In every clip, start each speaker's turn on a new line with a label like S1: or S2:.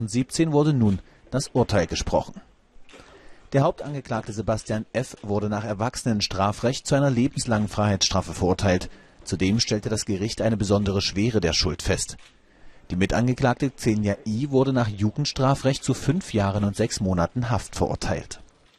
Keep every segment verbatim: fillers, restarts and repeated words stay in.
S1: zweitausendsiebzehn wurde nun das Urteil gesprochen. Der Hauptangeklagte Sebastian F. wurde nach Erwachsenenstrafrecht zu einer lebenslangen Freiheitsstrafe verurteilt. Zudem stellte das Gericht eine besondere Schwere der Schuld fest. Die Mitangeklagte Xenia I. wurde nach Jugendstrafrecht zu fünf Jahren und sechs Monaten Haft verurteilt.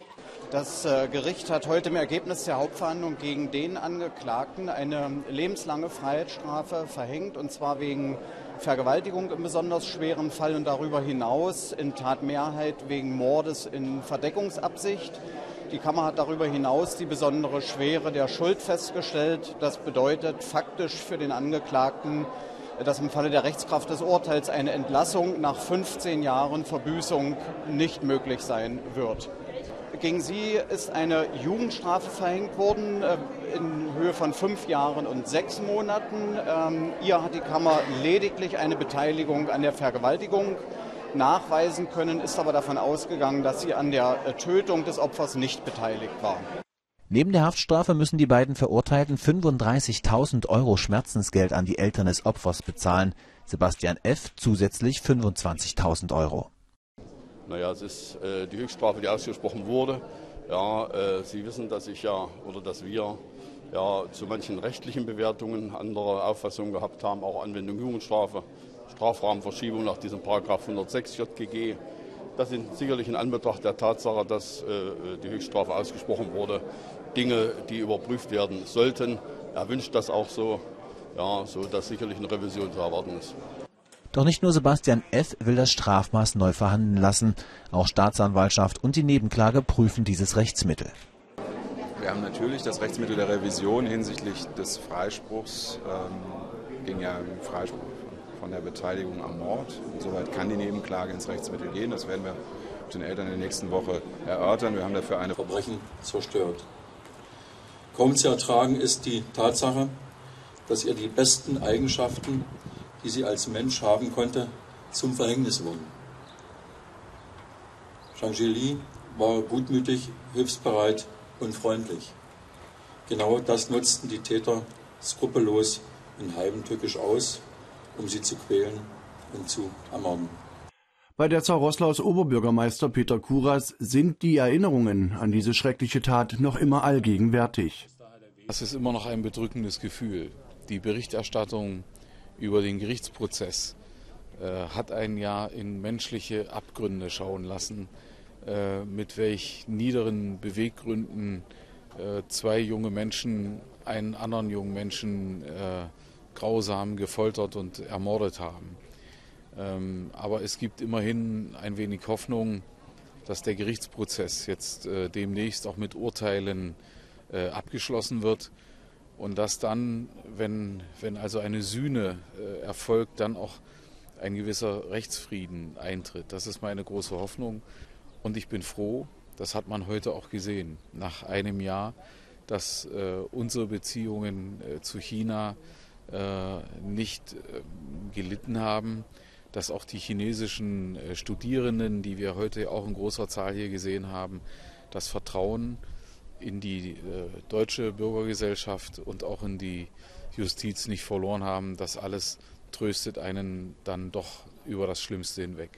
S2: Das Gericht hat heute im Ergebnis der Hauptverhandlung gegen den Angeklagten eine lebenslange Freiheitsstrafe verhängt, und zwar wegen Vergewaltigung im besonders schweren Fall und darüber hinaus in Tatmehrheit wegen Mordes in Verdeckungsabsicht. Die Kammer hat darüber hinaus die besondere Schwere der Schuld festgestellt. Das bedeutet faktisch für den Angeklagten, dass im Falle der Rechtskraft des Urteils eine Entlassung nach fünfzehn Jahren Verbüßung nicht möglich sein wird. Gegen sie ist eine Jugendstrafe verhängt worden in Höhe von fünf Jahren und sechs Monaten. Ihr hat die Kammer lediglich eine Beteiligung an der Vergewaltigung nachweisen können, ist aber davon ausgegangen, dass sie an der Tötung des Opfers nicht beteiligt war.
S1: Neben der Haftstrafe müssen die beiden Verurteilten fünfunddreißigtausend Euro Schmerzensgeld an die Eltern des Opfers bezahlen. Sebastian F. zusätzlich fünfundzwanzigtausend Euro.
S3: Naja, es ist äh, die Höchststrafe, die ausgesprochen wurde. Ja, äh, Sie wissen, dass ich ja oder dass wir ja zu manchen rechtlichen Bewertungen andere Auffassungen gehabt haben, auch Anwendung Jugendstrafe, Strafrahmenverschiebung nach diesem Paragraph hundertsechs J G G. Das sind sicherlich in Anbetracht der Tatsache, dass äh, die Höchststrafe ausgesprochen wurde, Dinge, die überprüft werden sollten. Er wünscht das auch so, ja, so dass sicherlich eine Revision zu erwarten ist.
S1: Doch nicht nur Sebastian F. will das Strafmaß neu verhandeln lassen. Auch Staatsanwaltschaft und die Nebenklage prüfen dieses Rechtsmittel.
S4: Wir haben natürlich das Rechtsmittel der Revision hinsichtlich des Freispruchs, ähm, ging ja im Freispruch von der Beteiligung am Mord. Insoweit kann die Nebenklage ins Rechtsmittel gehen. Das werden wir mit den Eltern in der nächsten Woche erörtern. Wir haben dafür eine
S5: Verbrechen zerstört. Kaum zu ertragen ist die Tatsache, dass ihr die besten Eigenschaften, die sie als Mensch haben konnte, zum Verhängnis wurden. Zhang Zhili war gutmütig, hilfsbereit und freundlich. Genau das nutzten die Täter skrupellos und heimtückisch aus, um sie zu quälen und zu ermorden.
S6: Bei der Zaroslaus Oberbürgermeister Peter Kuras sind die Erinnerungen an diese schreckliche Tat noch immer allgegenwärtig.
S7: Das ist immer noch ein bedrückendes Gefühl. Die Berichterstattung über den Gerichtsprozess äh, hat einen ja in menschliche Abgründe schauen lassen, äh, mit welch niederen Beweggründen äh, zwei junge Menschen einen anderen jungen Menschen äh, grausam gefoltert und ermordet haben. Ähm, aber es gibt immerhin ein wenig Hoffnung, dass der Gerichtsprozess jetzt äh, demnächst auch mit Urteilen äh, abgeschlossen wird. Und dass dann, wenn, wenn also eine Sühne äh, erfolgt, dann auch ein gewisser Rechtsfrieden eintritt. Das ist meine große Hoffnung. Und ich bin froh, das hat man heute auch gesehen, nach einem Jahr, dass äh, unsere Beziehungen äh, zu China äh, nicht äh, gelitten haben, dass auch die chinesischen äh, Studierenden, die wir heute auch in großer Zahl hier gesehen haben, das Vertrauen in die äh, deutsche Bürgergesellschaft und auch in die Justiz nicht verloren haben. Das alles tröstet einen dann doch über das Schlimmste hinweg.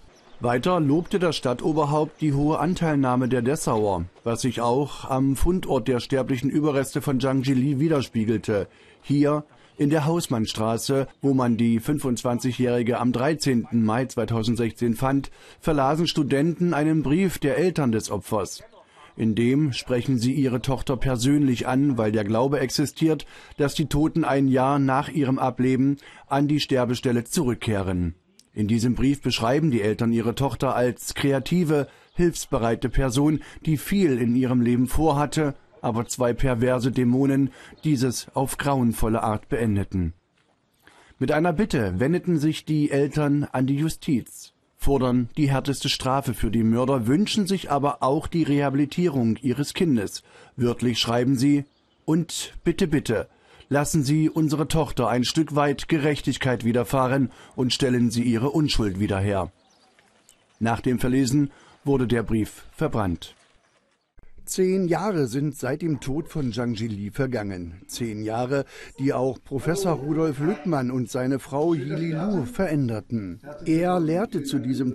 S6: Weiter lobte das Stadtoberhaupt die hohe Anteilnahme der Dessauer, was sich auch am Fundort der sterblichen Überreste von Zhang Zhili widerspiegelte. Hier in der Hausmannstraße, wo man die fünfundzwanzigjährige am dreizehnten Mai zweitausendsechzehn fand, verlasen Studenten einen Brief der Eltern des Opfers. In dem sprechen sie ihre Tochter persönlich an, weil der Glaube existiert, dass die Toten ein Jahr nach ihrem Ableben an die Sterbestelle zurückkehren. In diesem Brief beschreiben die Eltern ihre Tochter als kreative, hilfsbereite Person, die viel in ihrem Leben vorhatte, aber zwei perverse Dämonen dieses auf grauenvolle Art beendeten. Mit einer Bitte wendeten sich die Eltern an die Justiz, fordern die härteste Strafe für die Mörder, wünschen sich aber auch die Rehabilitierung ihres Kindes. Wörtlich schreiben sie: Und bitte, bitte, lassen Sie unsere Tochter ein Stück weit Gerechtigkeit widerfahren und stellen Sie ihre Unschuld wieder her. Nach dem Verlesen wurde der Brief verbrannt. Zehn Jahre sind seit dem Tod von Zhang Zhili vergangen. Zehn Jahre, die auch Professor Rudolf Lückmann und seine Frau Yili Lu veränderten. Er lehrte zu diesem